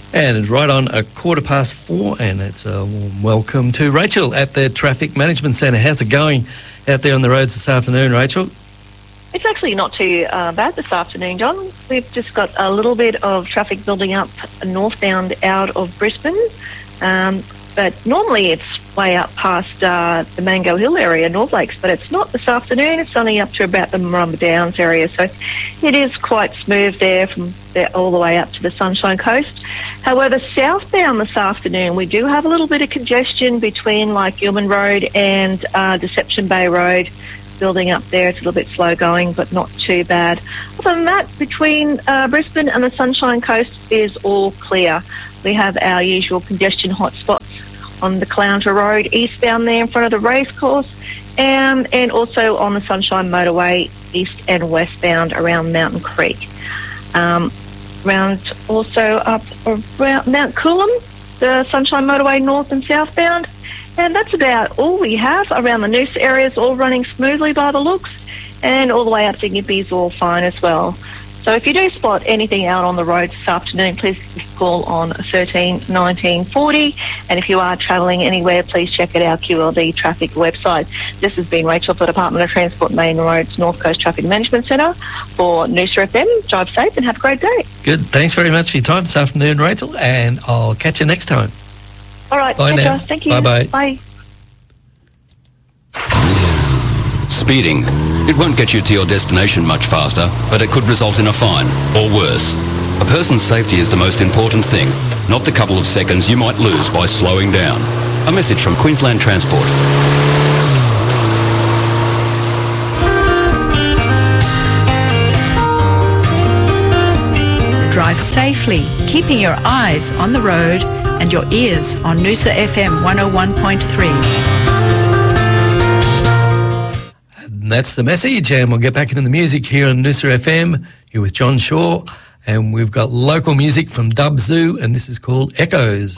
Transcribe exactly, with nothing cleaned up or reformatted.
And it's right on a quarter past four, and it's a warm welcome to Rachel at the Traffic Management Centre. How's it going out there on the roads this afternoon, Rachel? It's actually not too uh, bad this afternoon, John. We've just got a little bit of traffic building up northbound out of Brisbane, um, but normally it's way up past uh, the Mango Hill area, North Lakes, but it's not this afternoon. It's only up to about the Marumba Downs area, so it is quite smooth there from there all the way up to the Sunshine Coast. However, southbound this afternoon, we do have a little bit of congestion between like Gilman Road and uh, Deception Bay Road. Building up there, it's a little bit slow going, but not too bad. Other than that, between uh, Brisbane and the Sunshine Coast is all clear. We have our usual congestion hotspots on the Caloundra Road eastbound there in front of the racecourse, um, and also on the Sunshine Motorway east and westbound around Mountain Creek. Um, around also up around Mount Coolum, the Sunshine Motorway north and southbound. And that's about all we have around the Noosa areas, all running smoothly by the looks, and all the way up to Gympie's all fine as well. So if you do spot anything out on the road this afternoon, please call on thirteen nineteen forty. And if you are travelling anywhere, please check out our Q L D traffic website. This has been Rachel for Department of Transport Main Roads North Coast Traffic Management Centre for Noosa F M. Drive safe and have a great day. Good. Thanks very much for your time this afternoon, Rachel, and I'll catch you next time. All right. Bye now. Thank you. Bye-bye. Bye. Speeding. It won't get you to your destination much faster, but it could result in a fine, or worse. A person's safety is the most important thing, not the couple of seconds you might lose by slowing down. A message from Queensland Transport. Drive safely, keeping your eyes on the road and your ears on Noosa F M one oh one point three. And that's the message, and we'll get back into the music here on Noosa F M. You're with John Shaw, and we've got local music from Dub Zoo, and this is called Echoes.